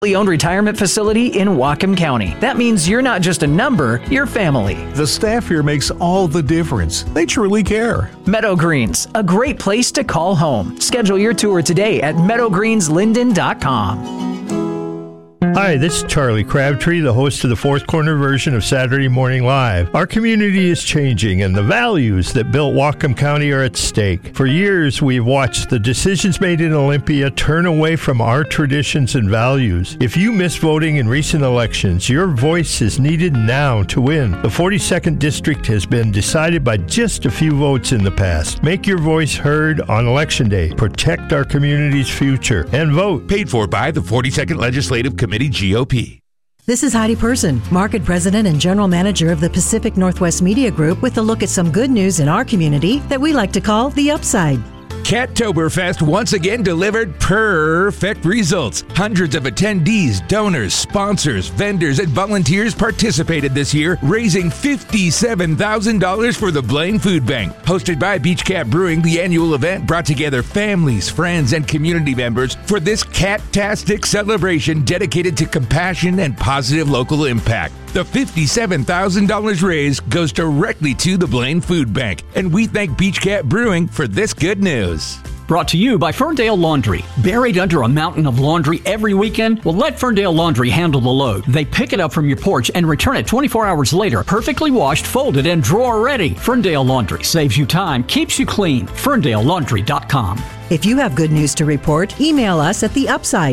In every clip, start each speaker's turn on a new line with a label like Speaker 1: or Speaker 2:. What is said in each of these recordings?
Speaker 1: Owned retirement facility in Whatcom County. That means you're not just a number, you're family.
Speaker 2: The staff here makes all the difference. They truly care.
Speaker 1: Meadow Greens, a great place to call home. Schedule your tour today at meadowgreenslinden.com.
Speaker 3: Hi, this is Charlie Crabtree, the host of the Fourth Corner version of Saturday Morning Live. Our community is changing, and the values that built Whatcom County are at stake. For years, we've watched the decisions made in Olympia turn away from our traditions and values. If you missed voting in recent elections, your voice is needed now to win. The 42nd District has been decided by just a few votes in the past. Make your voice heard on Election Day. Protect our community's future and vote.
Speaker 4: Paid for by the 42nd Legislative Committee, GOP.
Speaker 5: This is Heidi Person, Market President and General Manager of the Pacific Northwest Media Group, with a look at some good news in our community that we like to call the upside.
Speaker 4: Cattoberfest once again delivered perfect results. Hundreds of attendees, donors, sponsors, vendors, and volunteers participated this year, raising $57,000 for the Blaine Food Bank. Hosted by Beach Cat Brewing, the annual event brought together families, friends, and community members for this cat-tastic celebration dedicated to compassion and positive local impact. The $57,000 raised goes directly to the Blaine Food Bank, and we thank Beach Cat Brewing for this good news.
Speaker 6: Brought to you by Ferndale Laundry. Buried under a mountain of laundry every weekend? Well, let Ferndale Laundry handle the load. They pick it up from your porch and return it 24 hours later, perfectly washed, folded, and drawer ready. Ferndale Laundry saves you time, keeps you clean. FerndaleLaundry.com.
Speaker 5: If you have good news to report, email us at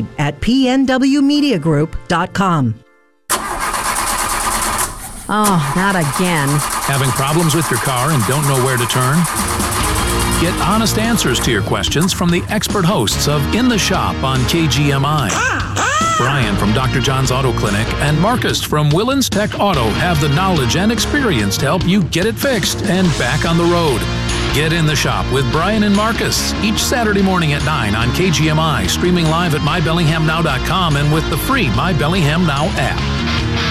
Speaker 5: theupside@pnwmediagroup.com.
Speaker 7: Oh, not again.
Speaker 8: Having problems with your car and don't know where to turn? Get honest answers to your questions from the expert hosts of In the Shop on KGMI. Brian from Dr. John's Auto Clinic and Marcus from Willens Tech Auto have the knowledge and experience to help you get it fixed and back on the road. Get In the Shop with Brian and Marcus each Saturday morning at 9 on KGMI, streaming live at mybellinghamnow.com and with the free My Bellingham Now app.